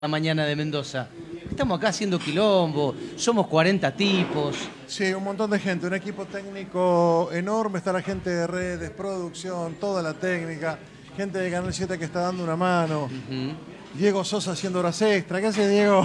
La mañana de Mendoza. Estamos acá haciendo quilombo, somos 40 tipos. Sí, un montón de gente, un equipo técnico enorme, está la gente de redes, producción, toda la técnica, gente de Canal 7 que está dando una mano. Diego Sosa haciendo horas extra. ¿Qué hace Diego?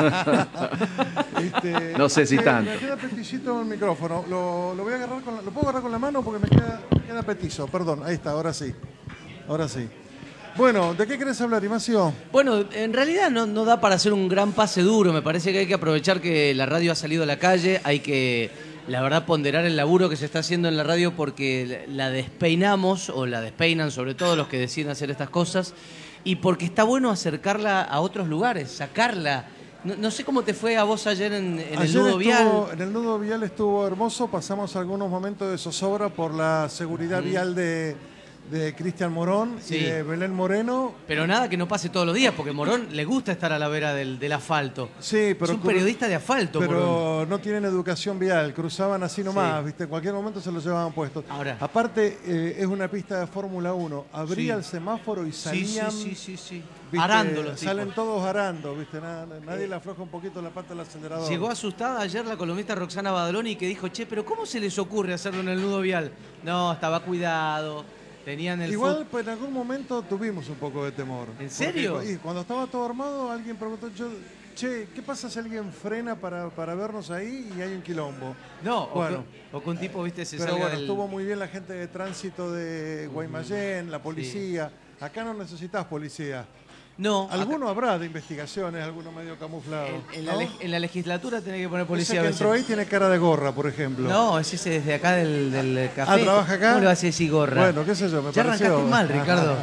No sé si tanto. Me queda peticito el micrófono. Lo voy a agarrar ¿lo puedo agarrar con la mano? Porque me queda petizo. Perdón, ahí está, ahora sí. Ahora sí. Bueno, ¿de qué querés hablar, Imacio? Bueno, en realidad no da para hacer un gran pase duro. Me parece que hay que aprovechar que la radio ha salido a la calle. Hay que, la verdad, ponderar el laburo que se está haciendo en la radio porque la despeinamos, o la despeinan sobre todo los que deciden hacer estas cosas, y porque está bueno acercarla a otros lugares, sacarla. No sé cómo te fue a vos ayer en el Nudo Vial. En el Nudo Vial estuvo hermoso. Pasamos algunos momentos de zozobra por la seguridad vial de Cristian Morón y de Belén Moreno. Pero nada que no pase todos los días, porque Morón le gusta estar a la vera del asfalto. Sí, pero es un periodista de asfalto, pero Morón. no tienen educación vial, cruzaban así nomás, ¿viste? En cualquier momento se los llevaban puestos. Ahora. Aparte, es una pista de Fórmula 1. Abría el semáforo y salían... Sí. ¿viste? Arando los Salen tipos. todos arando, ¿viste? Nadie le afloja un poquito la pata del acelerador. Llegó asustada ayer la columnista Roxana Badaloni, que dijo, che, pero ¿cómo se les ocurre hacerlo en el Nudo Vial? No, estaba cuidado. Tenían el Igual, pues en algún momento tuvimos un poco de temor. ¿En serio? Porque, cuando estaba todo armado, alguien preguntó, che, ¿qué pasa si alguien frena para vernos ahí y hay un quilombo? No, bueno, o que un tipo, viste, se pero salga bueno, del... estuvo muy bien la gente de tránsito de Guaymallén, la policía. Acá no necesitas policía. No. Alguno habrá de investigaciones, alguno medio camuflado. En la legislatura tenés que poner policía. Ese que entró ahí tiene cara de gorra, por ejemplo. No, es ese desde acá del café. Ah, ¿trabaja acá? ¿Cómo le vas a decir gorra? Bueno, qué sé yo, me ya pareció. arrancaste mal, Ricardo.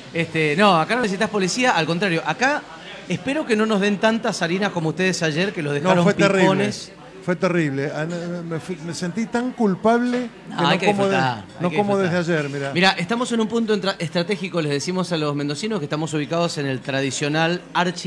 No, acá no necesitas policía, al contrario. Acá espero que no nos den tantas harinas como ustedes ayer, que los dejaron fue pipones. Fue terrible. Me sentí tan culpable que no como desde ayer, mirá. Mirá, estamos en un punto estratégico, les decimos a los mendocinos que estamos ubicados en el tradicional,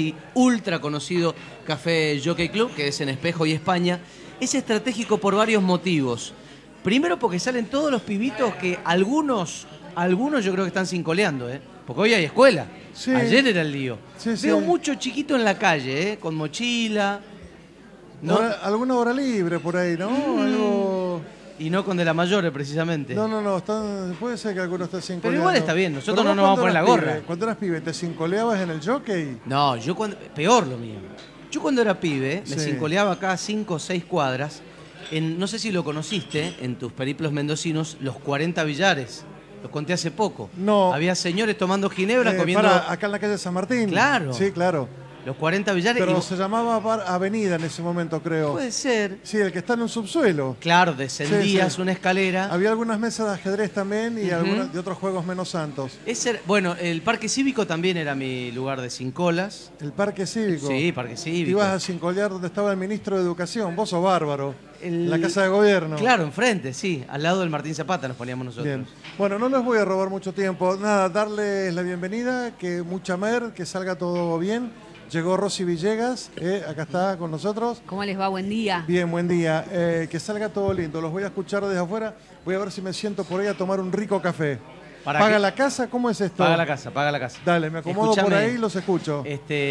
ultra conocido Café Jockey Club, que es en Espejo y España. Es estratégico por varios motivos. Primero porque salen todos los pibitos que algunos yo creo que están cincoleando, porque hoy hay escuela. Sí. Ayer era el lío. Sí, Veo mucho chiquito en la calle, con mochila. ¿No? Alguna hora libre por ahí, ¿no? Algo... Y no con de la Mayores, precisamente. No, puede ser que alguno esté cincoleando. Pero igual está bien, nosotros no nos vamos a poner la gorra. Cuando eras pibe, ¿te cincoleabas en el jockey? No, peor lo mío. Yo cuando era pibe, me Sí. cincoleaba acá 5 o 6 cuadras, no sé si lo conociste, en tus periplos mendocinos, los 40 billares. Los conté hace poco. No. Había señores tomando ginebra, comiendo... Acá en la calle San Martín. Claro. Sí, claro. Los 40 billares. Pero se llamaba Bar Avenida en ese momento, creo. Puede ser. Sí, el que está en un subsuelo. Claro, descendías Sí. una escalera. Había algunas mesas de ajedrez también y algunas de otros juegos menos santos. Bueno, el Parque Cívico también era mi lugar de cincolas. El Parque Cívico. Sí, Parque Cívico. Te ibas a cincolear donde estaba el ministro de Educación. Vos sos bárbaro. La Casa de Gobierno. Claro, enfrente, sí. Al lado del Martín Zapata nos poníamos nosotros. Bien. Bueno, no les voy a robar mucho tiempo. Nada, darles la bienvenida, que mucha mer, que salga todo bien. Llegó Rosy Villegas, acá está con nosotros. ¿Cómo les va? Buen día. Bien, buen día. Que salga todo lindo. Los voy a escuchar desde afuera. Voy a ver si me siento por ahí a tomar un rico café. ¿Paga la casa? ¿Cómo es esto? Paga la casa. Dale, me acomodo por ahí y los escucho.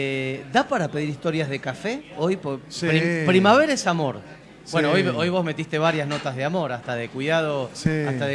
¿Da para pedir historias de café? Hoy, Sí. Primavera es amor. Sí. Bueno, hoy vos metiste varias notas de amor, hasta de cuidado, Sí.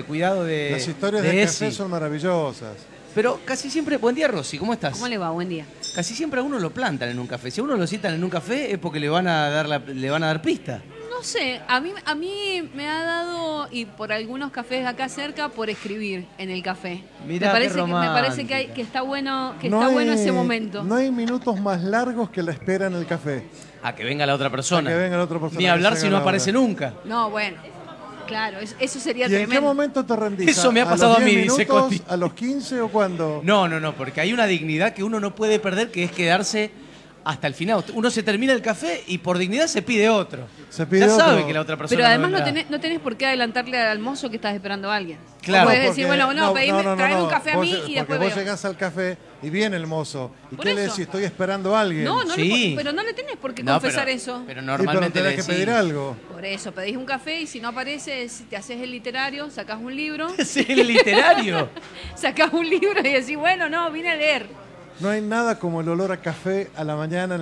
de Las historias de café son maravillosas. Pero casi siempre... Buen día, Rosy, ¿cómo estás? ¿Cómo le va? Buen día. Casi siempre a uno lo plantan en un café. Si a uno lo citan en un café es porque le van a dar pista. No sé, a mí me ha dado, y por algunos cafés de acá cerca, por escribir en el café. Mirá, me qué parece que romántica. está bueno, No hay- ese momento. No hay minutos más largos que la espera en el café. A que venga la otra persona. A que venga la otra persona Ni que hablar se si haga no la aparece hora. nunca. No, bueno, claro, eso sería ¿Y en qué tremendo. momento te rendís? Eso me ha ¿A pasado los a mí, 10 dice minutos, Coti. ¿A los 15 o cuándo? No, porque hay una dignidad que uno no puede perder, que es quedarse hasta el final. Uno se termina el café y por dignidad se pide otro. Se pide ya otro. sabe que la otra persona Pero además vendrá. no tenés por qué adelantarle al mozo que estás esperando a alguien. Claro. Puedes Porque- decir, bueno, traeme un café a mí y después Porque vos veo. llegás al café y viene el mozo. ¿Y Por qué le eso. decís? Estoy esperando a alguien. No, Sí. pero no le tenés por qué No, confesar pero- eso. Pero Sí, normalmente pero tenés le que pedir decís. algo. Por eso, pedís un café y si no aparece, te haces el literario, sacás un libro, Sí, el literario. sacás un libro y decís, bueno, no, vine a leer. No hay nada como el olor a café a la mañana